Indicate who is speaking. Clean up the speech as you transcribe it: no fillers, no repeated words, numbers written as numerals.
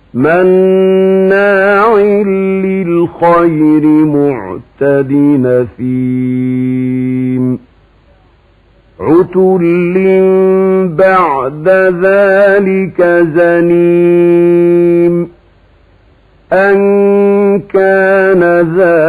Speaker 1: مناع للخير معتد نثيم عتل بعد ذلك زنيم أن كان ذا